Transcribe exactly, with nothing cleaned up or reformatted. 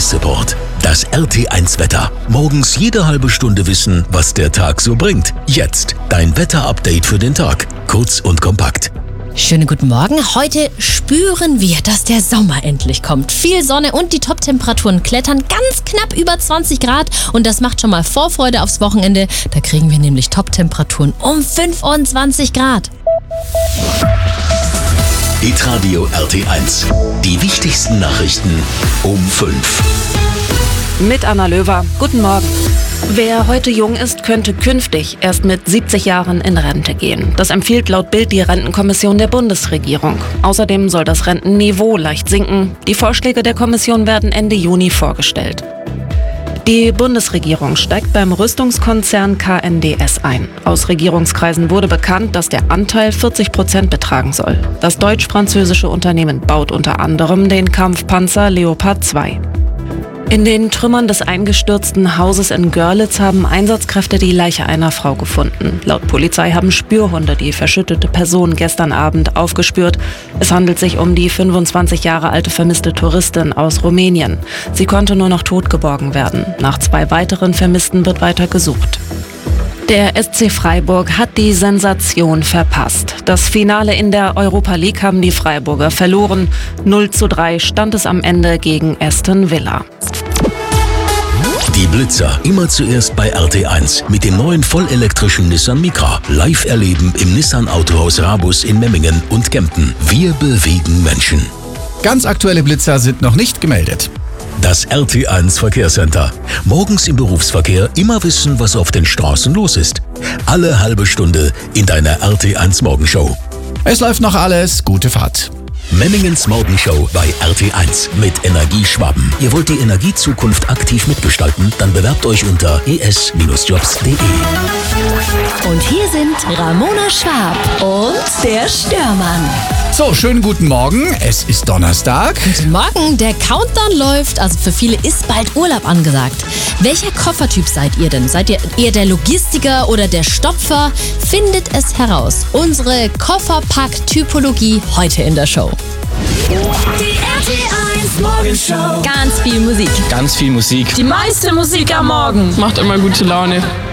Support. Das R T eins Wetter. Morgens jede halbe Stunde wissen, was der Tag so bringt. Jetzt dein Wetter-Update für den Tag. Kurz und kompakt. Schönen guten Morgen. Heute spüren wir, dass der Sommer endlich kommt. Viel Sonne und die Top-Temperaturen klettern ganz knapp über zwanzig Grad. Und das macht schon mal Vorfreude aufs Wochenende. Da kriegen wir nämlich Top-Temperaturen um fünfundzwanzig Grad. Hitradio R T eins. Die wichtigsten Nachrichten um fünf. Mit Anna Löwer. Guten Morgen. Wer heute jung ist, könnte künftig erst mit siebzig Jahren in Rente gehen. Das empfiehlt laut Bild die Rentenkommission der Bundesregierung. Außerdem soll das Rentenniveau leicht sinken. Die Vorschläge der Kommission werden Ende Juni vorgestellt. Die Bundesregierung steigt beim Rüstungskonzern K N D S ein. Aus Regierungskreisen wurde bekannt, dass der Anteil vierzig Prozent betragen soll. Das deutsch-französische Unternehmen baut unter anderem den Kampfpanzer Leopard zwei. In den Trümmern des eingestürzten Hauses in Görlitz haben Einsatzkräfte die Leiche einer Frau gefunden. Laut Polizei haben Spürhunde die verschüttete Person gestern Abend aufgespürt. Es handelt sich um die fünfundzwanzig Jahre alte vermisste Touristin aus Rumänien. Sie konnte nur noch tot geborgen werden. Nach zwei weiteren Vermissten wird weiter gesucht. Der S C Freiburg hat die Sensation verpasst. Das Finale in der Europa League haben die Freiburger verloren. null zu drei stand es am Ende gegen Aston Villa. Die Blitzer immer zuerst bei R T eins mit dem neuen vollelektrischen Nissan Micra. Live erleben im Nissan Autohaus Rabus in Memmingen und Kempten. Wir bewegen Menschen. Ganz aktuelle Blitzer sind noch nicht gemeldet. Das R T eins Verkehrscenter. Morgens im Berufsverkehr immer wissen, was auf den Straßen los ist. Alle halbe Stunde in deiner R T eins Morgenshow. Es läuft noch alles. Gute Fahrt. Memmingens Morgenshow bei R T eins mit Energieschwaben. Ihr wollt die Energiezukunft aktiv mitgestalten? Dann bewerbt euch unter e s Bindestrich jobs punkt de. Und hier sind Ramona Schwab und der Störmann. So, schönen guten Morgen. Es ist Donnerstag. Guten Morgen. Der Countdown läuft. Also für viele ist bald Urlaub angesagt. Welcher Koffertyp seid ihr denn? Seid ihr eher der Logistiker oder der Stopfer? Findet es heraus. Unsere Kofferpack-Typologie heute in der Show. Die R T eins Morgenshow. Ganz viel Musik. Ganz viel Musik. Die meiste Musik am Morgen. Macht immer gute Laune.